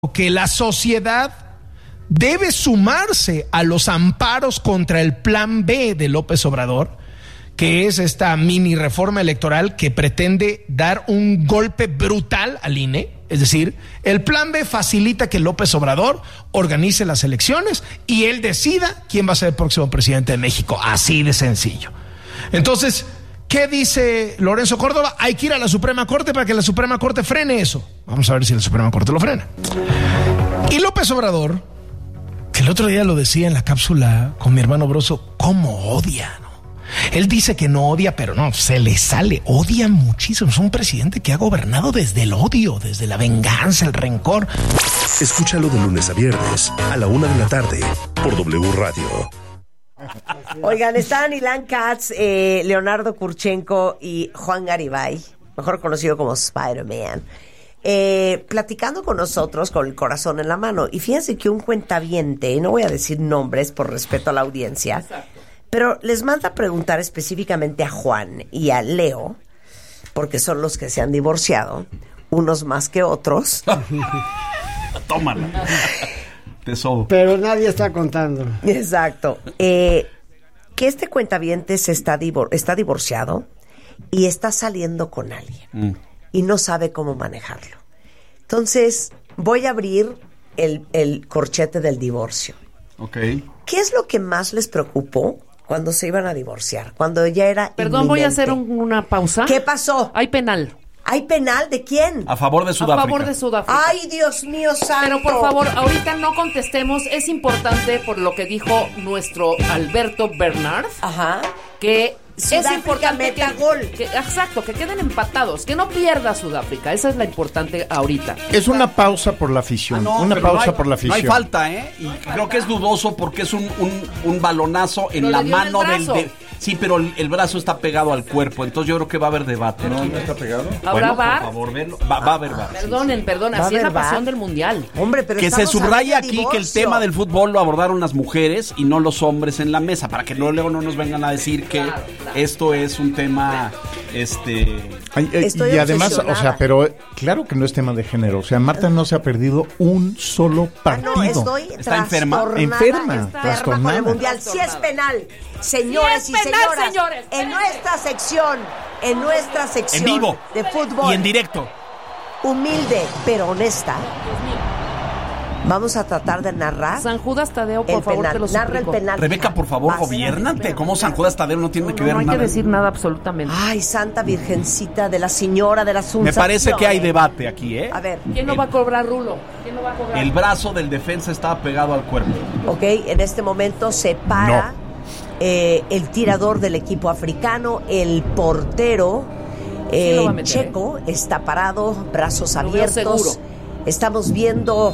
que la sociedad debe sumarse a los amparos contra el plan B de López Obrador, que es esta mini reforma electoral que pretende dar un golpe brutal al INE. Es decir, el plan B facilita que López Obrador organice las elecciones y él decida quién va a ser el próximo presidente de México. Así de sencillo. Entonces, ¿qué dice Lorenzo Córdoba? Hay que ir a la Suprema Corte para que la Suprema Corte frene eso. Vamos a ver si la Suprema Corte lo frena. Y López Obrador, que el otro día lo decía en la cápsula con mi hermano Broso, ¿cómo odia, no? Él dice que no odia, pero no, se le sale, odia muchísimo. Es un presidente que ha gobernado desde el odio, desde la venganza, el rencor. Escúchalo de lunes a viernes a la 1:00 p.m. por W Radio. Oigan, están Ilan Katz, Leonardo Kurchenko y Juan Garibay, mejor conocido como Spider-Man, platicando con nosotros con el corazón en la mano. Y fíjense que un cuentaviente, no voy a decir nombres por respeto a la audiencia, exacto, pero les manda a preguntar específicamente a Juan y a Leo, porque son los que se han divorciado, unos más que otros. Tómala. Pero nadie está contando. Exacto. Que este cuentaviente está divorciado y está saliendo con alguien y no sabe cómo manejarlo. Entonces, voy a abrir el corchete del divorcio. Ok. ¿Qué es lo que más les preocupó cuando se iban a divorciar? Cuando ya era Perdón, inminente. voy a hacer una pausa. ¿Qué pasó? Hay penal. ¿Hay penal de quién? A favor de Sudáfrica. A favor de Sudáfrica. ¡Ay, Dios mío santo! Pero por favor, ahorita no contestemos. Es importante por lo que dijo nuestro Alberto Bernard. Ajá. Que Sudáfrica es importante meta gol. Exacto, que queden empatados, que no pierda Sudáfrica. Esa es la importante ahorita. Es una pausa por la afición. Una pausa por la afición. No hay falta, ¿eh? Y creo que es dudoso porque es un balonazo en Pero la le dio en mano el brazo. Sí, pero el brazo está pegado al cuerpo, entonces yo creo que va a haber debate. ¿No está pegado? ¿Habrá VAR? Por favor, verlo. Va a haber VAR. Perdón, así es la pasión del mundial. Hombre, pero que se estamos subraya hablando de aquí que el divorcio. tema del fútbol lo abordaron las mujeres y no los hombres en la mesa, para que luego no nos vengan a decir que esto es un tema Estoy y además, obsesionada. o sea, pero claro que no es tema de género. O sea, Marta no se ha perdido un solo partido. No, estoy ¿Está enferma? Enferma, con el trastornada. mundial. Sí es penal, señores Sí es penal, y señoras. señores. En nuestra sección en vivo de fútbol y en directo. humilde pero honesta, vamos a tratar de narrar San Judas Tadeo, por el favor, penal. te lo Narra suplico. el penal. Rebeca, por favor, Vas. gobiernante. ¿Cómo San Judas Tadeo no tiene que ver No hay nada? que decir nada absolutamente. Ay, Santa Virgencita de la Señora de la Asunción. Me parece que hay debate aquí, ¿eh? A ver, ¿Quién no va a cobrar rulo? ¿Quién no va a cobrar? El brazo del defensa estaba pegado al cuerpo. ok, en este momento se para el tirador del equipo africano, el portero Sí lo va a meter, checo, está parado, brazos Lo veo abiertos. seguro. Estamos viendo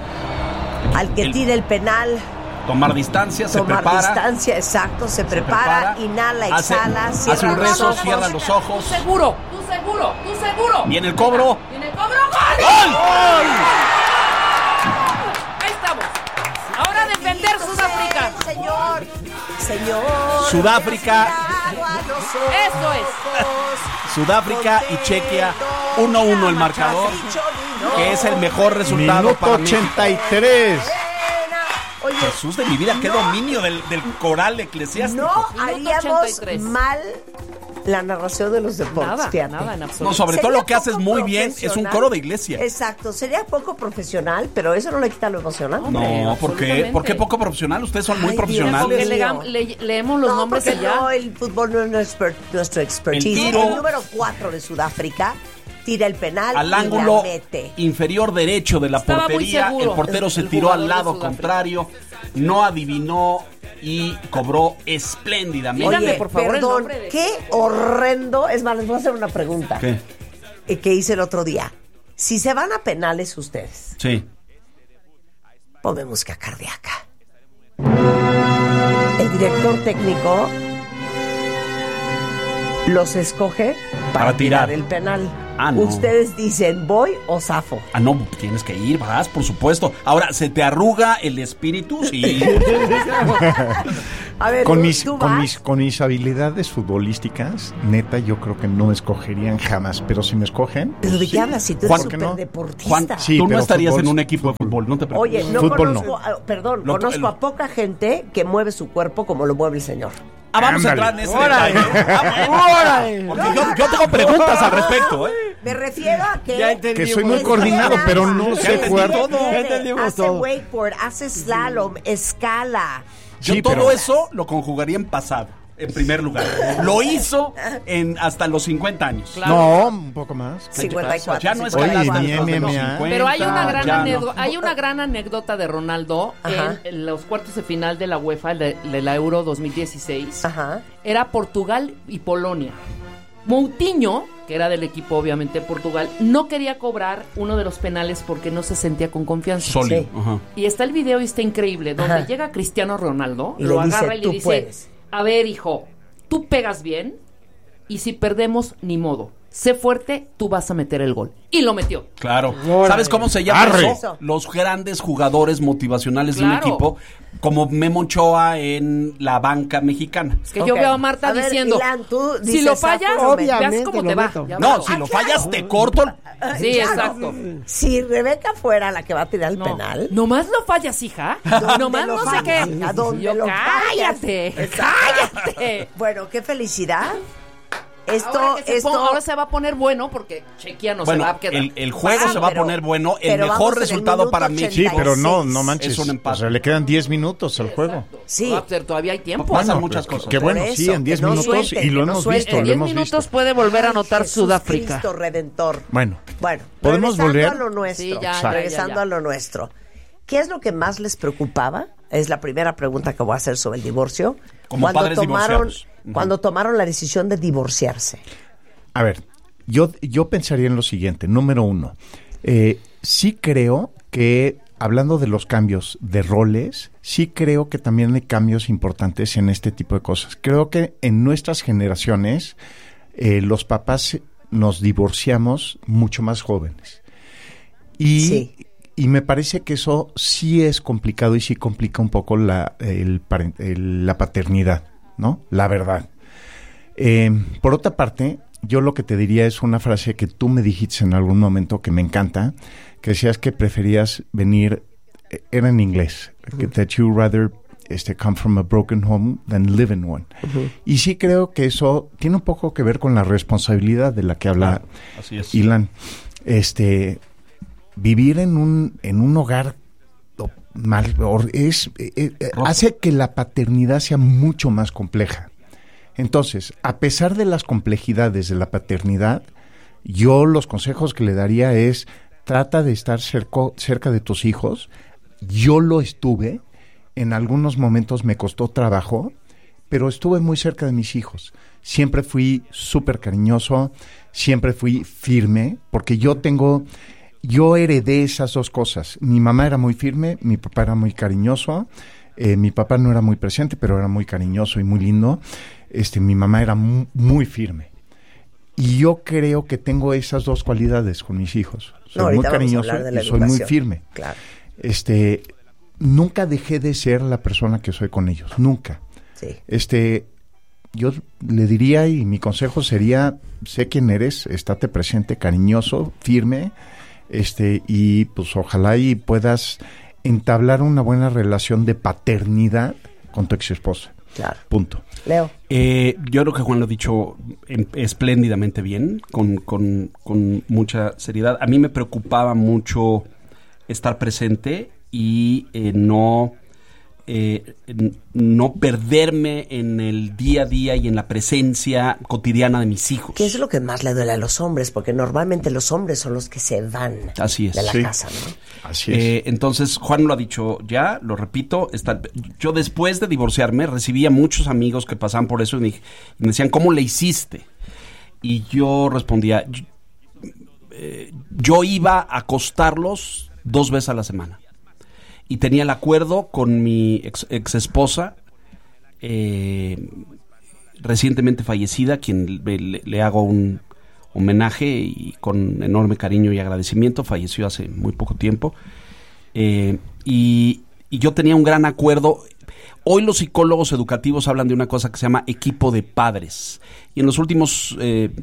al que tira el penal. Tomar distancia, se Tomar prepara. distancia, exacto, se prepara, inhala, exhala, hace cierra un los rezo, ojos. cierra los ojos. Tú seguro. Viene el cobro. Viene el cobro. ¡Gol! Ahí estamos. Ahora defender Sudáfrica. Señor. Sudáfrica. Eso es. Sudáfrica y Chequia, 1-1 el marcador, que es el mejor resultado Minuto para México. 83. Oye, Jesús de mi vida, qué dominio del coral eclesiástico. no haríamos 83. mal la narración de los deportes, fíjate. Nada en absoluto. No, sobre todo Sería lo que haces poco muy bien es un profesional. coro de iglesia. Exacto, sería poco profesional, pero eso no le quita lo emocionante. No, ¿por qué? absolutamente. ¿Por qué poco profesional? Ustedes son muy Ay, profesionales. Dios. Leemos los nombres porque y ya. no, el fútbol no es nuestro expertise. El tiro. El número 4 de Sudáfrica tira el penal Al y la ángulo mete. inferior derecho de la Estaba muy portería, seguro el portero se el tiró jugador al de lado Sudáfrica. contrario, no adivinó y cobró espléndidamente. Díganme, Oye, por favor, el perdón, nombre de- qué horrendo. Es más, les voy a hacer una pregunta. ¿Qué? Que hice el otro día. Si se van a penales ustedes, Sí. ponme música cardíaca. El director técnico los escoge para tirar. tirar el penal. Ah, no. Ustedes dicen, ¿voy o zafo? Ah, no, tienes que ir, vas, por supuesto. Ahora, ¿se te arruga el espíritu? Sí. A ver, Con ¿tú vas? con mis habilidades futbolísticas, neta, yo creo que no me escogerían jamás. Pero si me escogen. ¿Pero de sí. qué hablas? Si tú Juan, eres ¿por qué no? superdeportista. Juan, Sí, tú no pero estarías fútbol, en un equipo de fútbol, no te preocupes. Oye, no Fútbol conozco, no. conozco a poca gente que mueve su cuerpo como lo mueve el señor. Vamos a Ándale. entrar en ese detalle. Porque yo tengo preguntas al respecto, ¿eh? Me refiero a que... Ya entendí. Que soy muy es coordinado, que pero danza, no es sé que jugar. pierde, Ya entendimos hace todo. wakeboard, hace slalom, escala. Yo Sí, todo pero- eso lo conjugaría en pasado, en primer lugar. Lo hizo hasta los 50 años. No, un poco más. 54. Ya no es Oye, escalaste ni después de los MMA. 50, Pero hay una gran ya no. anécdota, hay una gran anécdota de Ronaldo Ajá. en los cuartos de final de la UEFA de la Euro 2016. Ajá. Era Portugal y Polonia. Moutinho, que era del equipo obviamente de Portugal, no quería cobrar uno de los penales porque no se sentía con confianza. Sólido. Sí. Ajá. Y está el video y está increíble, donde Ajá. llega Cristiano Ronaldo, Y lo le dice, agarra y "Tú le dice, puedes". a ver, hijo, tú pegas bien y si perdemos, ni modo. Sé fuerte, tú vas a meter el gol. Y lo metió. Claro. ¿Sabes cómo se llama Arre. eso? Los grandes jugadores motivacionales de un Claro. equipo, como Memo Ochoa en la banca mexicana. Es que yo Ok. veo a Marta A ver, diciendo, Ilan, tú si dices, lo fallas, saco, veas obviamente cómo lo te va. meto. Ya No, ves. si lo fallas, te corto. Sí, Claro. exacto. Si Rebeca fuera la que va a tirar el No. penal... Nomás lo fallas, hija. ¿dónde Nomás lo no sé fallas? qué. ¿A dónde Yo, lo cállate, fallas? cállate. Bueno, qué felicidad. Ahora se va a poner bueno porque Chequia no Bueno, se va a quedar. el juego Ah, se va a pero- poner bueno. El pero mejor vamos en el resultado minuto para México. Sí, pero no 86. manches. Es un empate. O sea, le quedan 10 minutos al juego. Sí. Va a ser- todavía hay tiempo. Pasan Bueno, muchas pues, cosas. Qué Por bueno, eso, sí, en 10 que no minutos suelten, y lo que no hemos suelten. visto, En lo 10 hemos minutos visto. puede volver a Ay, anotar Jesús Sudáfrica. Cristo Redentor. Bueno, Bueno, ¿podemos regresando volver? a lo nuestro. Sí, ya, Exacto. Regresando ya. a lo nuestro. ¿Qué es lo que más les preocupaba? Es la primera pregunta que voy a hacer sobre el divorcio. Como padres divorciados. Cuando tomaron la decisión de divorciarse. A ver, yo pensaría en lo siguiente. Número 1, sí creo que, hablando de los cambios de roles, sí creo que también hay cambios importantes en este tipo de cosas. Creo que en nuestras generaciones los papás nos divorciamos mucho más jóvenes. Sí. Y me parece que eso sí es complicado y sí complica un poco la paternidad, ¿no? La verdad. Por otra parte, yo lo que te diría es una frase que tú me dijiste en algún momento que me encanta, que decías que preferías venir, era en inglés, que that you rather come from a broken home than live in one. Y sí creo que eso tiene un poco que ver con la responsabilidad de la que habla Así es. Ilan. Vivir en un hogar hace que la paternidad sea mucho más compleja. Entonces, a pesar de las complejidades de la paternidad, yo los consejos que le daría es trata de estar cerca de tus hijos. Yo lo estuve, en algunos momentos me costó trabajo, pero estuve muy cerca de mis hijos. Siempre fui súper cariñoso, siempre fui firme, porque yo heredé esas dos cosas. Mi mamá era muy firme, mi papá era muy cariñoso. Mi papá no era muy presente, pero era muy cariñoso y muy lindo. Mi mamá era muy firme. Y yo creo que tengo esas dos cualidades con mis hijos. Soy muy cariñoso y soy muy firme. Claro. Nunca dejé de ser la persona que soy con ellos. Nunca. Sí. Yo le diría, y mi consejo sería, sé quién eres, estate presente, cariñoso, firme, y pues ojalá y puedas entablar una buena relación de paternidad con tu ex esposa. Claro. Punto. Leo. Yo creo que Juan lo ha dicho espléndidamente bien, con mucha seriedad. A mí me preocupaba mucho estar presente y no perderme en el día a día y en la presencia cotidiana de mis hijos. ¿Qué es lo que más le duele a los hombres? Porque normalmente los hombres son los que se van Así es. de la Sí. casa, ¿no? Así es. Entonces, Juan lo ha dicho ya, lo repito, yo después de divorciarme recibía muchos amigos que pasaban por eso y me decían, ¿cómo le hiciste? Y yo respondía, yo iba a acostarlos 2 veces a la semana. Y tenía el acuerdo con mi ex esposa, recientemente fallecida, quien le hago un homenaje y con enorme cariño y agradecimiento. Falleció hace muy poco tiempo. Y yo tenía un gran acuerdo. Hoy los psicólogos educativos hablan de una cosa que se llama equipo de padres. Y en los últimos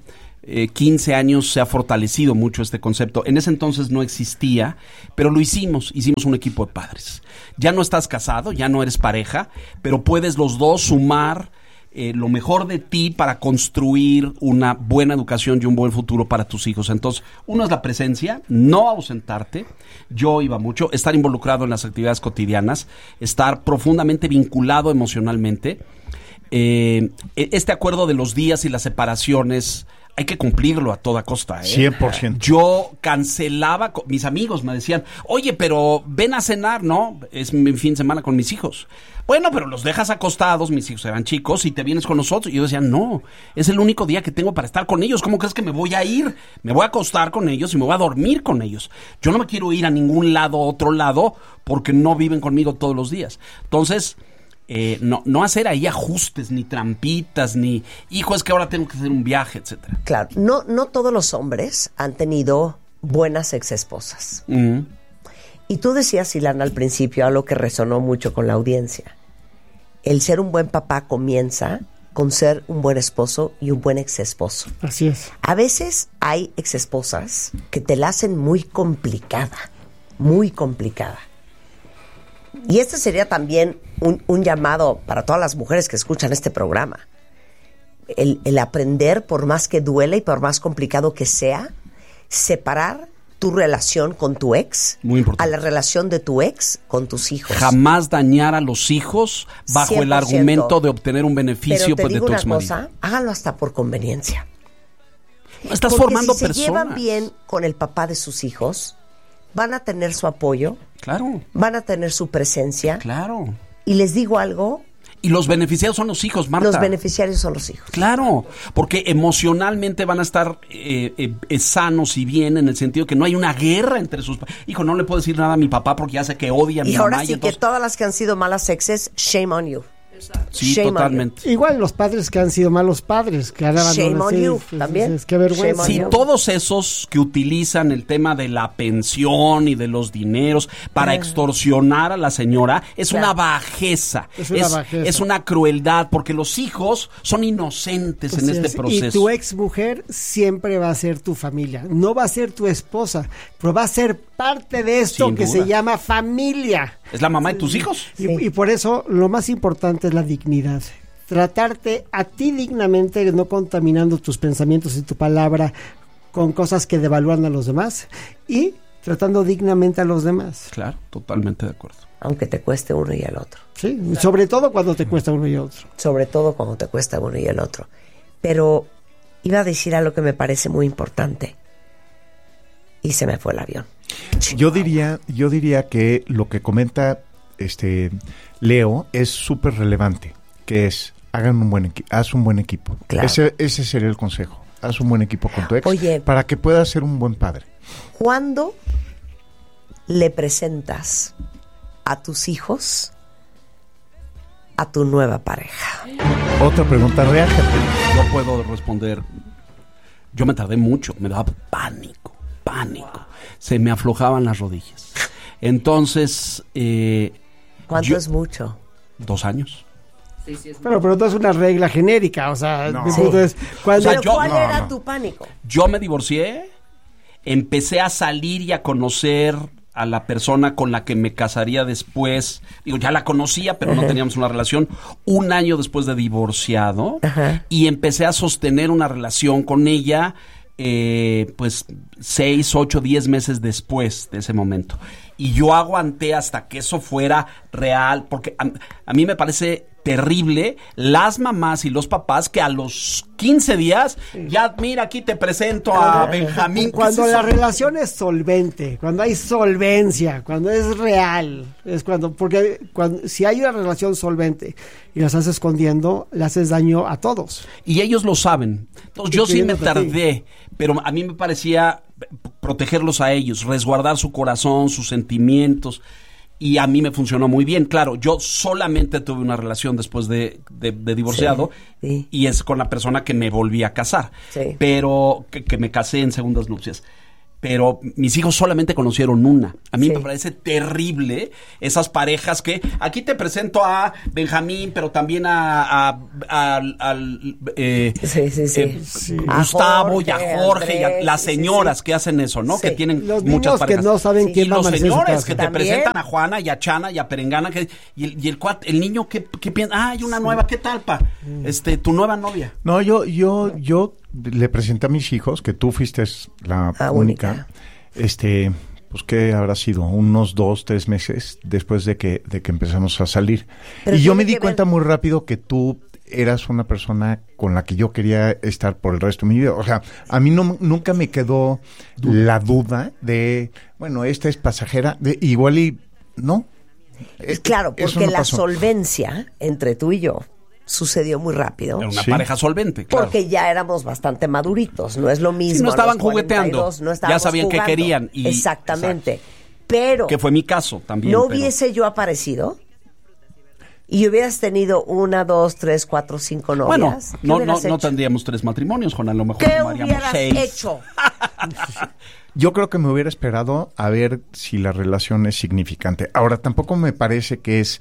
15 años se ha fortalecido mucho este concepto. En ese entonces no existía, pero lo hicimos un equipo de padres. Ya no estás casado, ya no eres pareja, pero puedes los dos sumar lo mejor de ti para construir una buena educación y un buen futuro para tus hijos. Entonces, uno es la presencia, no ausentarte. Yo iba mucho, estar involucrado en las actividades cotidianas, estar profundamente vinculado emocionalmente. Este acuerdo de los días y las separaciones hay que cumplirlo a toda costa, 100%. Yo cancelaba, mis amigos me decían, oye, pero ven a cenar, ¿no? Es mi fin de semana con mis hijos. Bueno, pero los dejas acostados, mis hijos eran chicos, y te vienes con nosotros. Y yo decía, no, es el único día que tengo para estar con ellos. ¿Cómo crees que me voy a ir? Me voy a acostar con ellos y me voy a dormir con ellos. Yo no me quiero ir a ningún lado, otro lado, porque no viven conmigo todos los días. Entonces, no hacer ahí ajustes, ni trampitas, ni, hijo, es que ahora tengo que hacer un viaje, etcétera. Claro, no todos los hombres han tenido buenas exesposas. Y tú decías, Ilana, al principio, algo que resonó mucho con la audiencia. El ser un buen papá comienza con ser un buen esposo y un buen exesposo. Así es. A veces hay exesposas que te la hacen muy complicada, muy complicada. Y este sería también un llamado para todas las mujeres que escuchan este programa. El aprender, por más que duela y por más complicado que sea, separar tu relación con tu ex Muy importante. a la relación de tu ex con tus hijos. Jamás dañar a los hijos bajo 100%. el argumento de obtener un beneficio Pero te de digo tu una exmarido. cosa, háganlo hasta por conveniencia. Estás Porque formando si se personas. llevan bien con el papá de sus hijos, van a tener su apoyo, Claro, van a tener su presencia. claro. Y les digo algo, Y los beneficiados son los hijos, Marta. los beneficiarios son los hijos. Claro, porque emocionalmente van a estar sanos y bien, en el sentido que no hay una guerra entre sus... Hijo, no le puedo decir nada a mi papá porque ya sé que odia a mi Y mamá. ahora sí entonces... que todas las que han sido malas exes, shame on you. Sí, Shame on totalmente. Igual los padres que han sido malos padres, que han Shame on abandonado. you, también. Qué vergüenza. Shame on Si you. todos esos que utilizan el tema de la pensión y de los dineros para extorsionar a la señora, es Claro. una bajeza. Es una bajeza. Es una crueldad, porque los hijos son inocentes en Así este es. proceso. Y tu ex mujer siempre va a ser tu familia. No va a ser tu esposa, pero va a ser parte de esto Sin que duda. se llama familia. ¿Es la mamá de tus hijos? Y por eso lo más importante es la dignidad. Tratarte a ti dignamente, no contaminando tus pensamientos y tu palabra con cosas que devalúan a los demás, y tratando dignamente a los demás. Claro, totalmente de acuerdo. Aunque te cueste uno y el otro. ¿Sí? Sobre todo cuando te cuesta uno y otro. Sobre todo cuando te cuesta uno y el otro. Pero iba a decir algo que me parece muy importante. Y se me fue el avión. Yo diría que lo que comenta Leo es súper relevante, que es haz un buen equipo. Claro. Ese sería el consejo. Haz un buen equipo con tu ex Oye. para que puedas ser un buen padre. ¿Cuándo le presentas a tus hijos a tu nueva pareja? Otra pregunta real, Catherine. Yo puedo responder. Yo me tardé mucho, me daba pánico. Se me aflojaban las rodillas. Entonces, ¿Cuánto yo- es mucho? 2 años. Sí, sí, es Pero no es una regla genérica, o sea, mi Sí. punto es cuando... O sea, ¿Pero cuál no, era no. tu pánico? Yo me divorcié, empecé a salir y a conocer a la persona con la que me casaría después. Digo, ya la conocía, pero no teníamos una relación. 1 año después de divorciado. Ajá. Y empecé a sostener una relación con ella, pues 6, 8, 10 meses después de ese momento. Y yo aguanté hasta que eso fuera real, porque a mí me parece terrible las mamás y los papás que a los 15 días, ya mira, aquí te presento a Benjamín. Cuando ¿Qué es la eso? relación es solvente, cuando hay solvencia, cuando es real, es porque si hay una relación solvente y la estás escondiendo, le haces daño a todos. Y ellos lo saben. Entonces yo sí me Incluyéndote a ti. tardé, pero a mí me parecía protegerlos a ellos, resguardar su corazón, sus sentimientos, y a mí me funcionó muy bien. Claro, yo solamente tuve una relación después de divorciado, Sí. y es con la persona que me volví a casar, Sí. pero que me casé en segundas nupcias. pero mis hijos solamente conocieron una. A mí Sí. me parece terrible esas parejas que aquí te presento a Benjamín, pero también a Gustavo y a Jorge y a las señoras que hacen eso, ¿no? Sí. Que tienen Los muchas niños parejas. que no saben quién y va a los amanecer en su señores casa. que te También. presentan a Juana y a Chana y a Perengana y el niño que piensa, hay una nueva, ¿qué tal, pa? Tu nueva novia. No, yo le presenté a mis hijos, que tú fuiste la única. Pues que habrá sido unos 2, 3 meses después de que empezamos a salir. Pero y yo tiene me di que cuenta ver- muy rápido que tú eras una persona con la que yo quería estar por el resto de mi vida. O sea, a mí nunca me quedó la duda de, bueno, esta es pasajera, igual y no. Claro, Eso porque no la pasó. solvencia entre tú y yo sucedió muy rápido. Era una Sí. pareja solvente, claro. Porque ya éramos bastante maduritos, no es lo mismo. Sí, no a estaban los jugueteando. 42, no Ya estábamos sabían qué jugando. querían y- Exactamente. Pero Que fue mi caso también. no pero- hubiese yo aparecido y hubieras tenido 1, 2, 3, 4, 5 novias. Bueno, ¿qué no hubieras hecho? tendríamos 3 matrimonios, Juan, a lo mejor ¿Qué tomaríamos hubieras 6. hecho? Yo creo que me hubiera esperado a ver si la relación es significante. Ahora, tampoco me parece que es,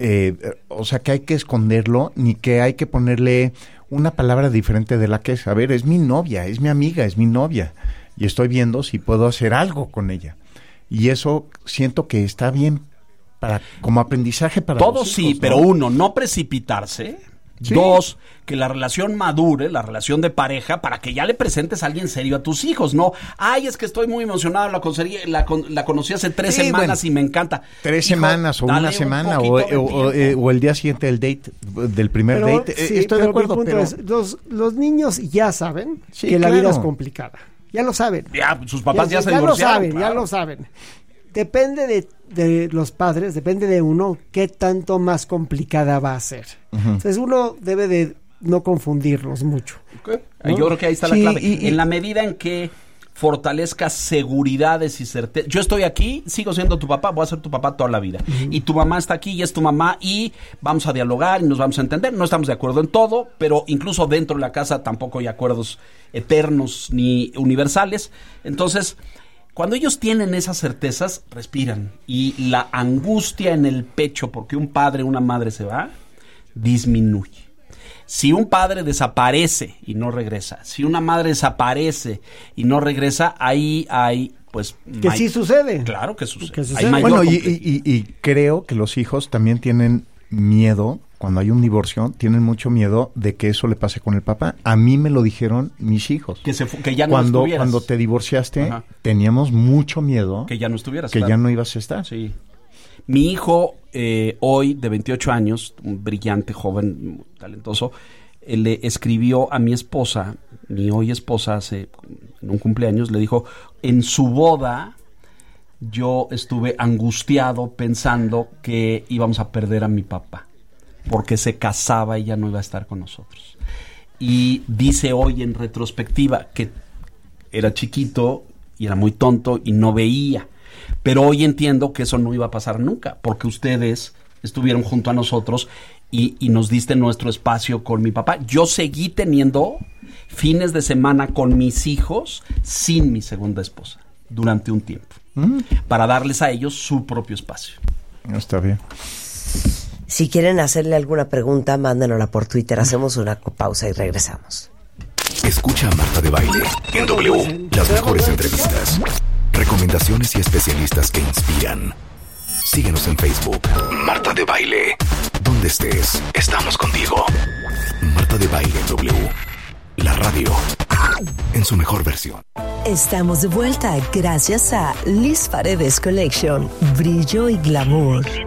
o sea, que hay que esconderlo, ni que hay que ponerle una palabra diferente de la que es. A ver, es mi novia, es mi amiga, es mi novia. Y estoy viendo si puedo hacer algo con ella. Y eso siento que está bien como aprendizaje para Todo los sí, hijos, ¿no? pero uno, no precipitarse. Sí. 2, que la relación madure, la relación de pareja, para que ya le presentes a alguien serio a tus hijos, ¿no? Ay, es que estoy muy emocionado, la conocí hace 3 Sí, semanas bueno, y me encanta. 3 Hijo, semanas o dale una un semana poquito de tiempo. o el día siguiente del primer Pero, date. sí, Estoy de pero acuerdo, mi punto pero es, los niños ya saben Sí, que la vida claro. es complicada. Ya lo saben. Ya, sus papás ya se lo divorciaron. saben, claro. ya lo saben. Depende de los padres, depende de uno qué tanto más complicada va a ser. Entonces uno debe de no confundirlos mucho. Yo creo que ahí está Sí, la clave. y- En la medida en que fortalezcas seguridades y certeza. Yo estoy aquí, sigo siendo tu papá, voy a ser tu papá toda la vida. Y tu mamá está aquí y es tu mamá y vamos a dialogar y nos vamos a entender. No estamos de acuerdo en todo, pero incluso dentro de la casa tampoco hay acuerdos eternos ni universales. Entonces, cuando ellos tienen esas certezas, respiran. Y la angustia en el pecho porque un padre o una madre se va, disminuye. Si un padre desaparece y no regresa, si una madre desaparece y no regresa, ahí hay, pues... Que sí sucede. Claro que sucede. Que Hay sucede. mayor Bueno, comple- y creo que los hijos también tienen miedo, cuando hay un divorcio, tienen mucho miedo de que eso le pase con el papá. A mí me lo dijeron mis hijos. que ya no Cuando estuvieras. te divorciaste, Ajá. teníamos mucho miedo Que ya no estuvieras. que claro. ya no ibas a estar. Sí. Mi hijo, hoy, de 28 años, un brillante, joven, talentoso, le escribió a mi esposa, mi hoy esposa, en un cumpleaños, le dijo, en su boda, yo estuve angustiado pensando que íbamos a perder a mi papá, porque se casaba y ya no iba a estar con nosotros. Y dice hoy en retrospectiva que era chiquito y era muy tonto y no veía. Pero hoy entiendo que eso no iba a pasar nunca, porque ustedes estuvieron junto a nosotros y nos diste nuestro espacio con mi papá. Yo seguí teniendo fines de semana con mis hijos sin mi segunda esposa durante un tiempo, para darles a ellos su propio espacio. Está bien. Si quieren hacerle alguna pregunta, mándenosla por Twitter. Hacemos una pausa y regresamos. Escucha a Marta de Baile en W. Las mejores entrevistas, recomendaciones y especialistas que inspiran. Síguenos en Facebook. Marta de Baile. Donde estés, estamos contigo. Marta de Baile en W. La radio en su mejor versión. Estamos de vuelta gracias a Liz Paredes Collection. Brillo y glamour.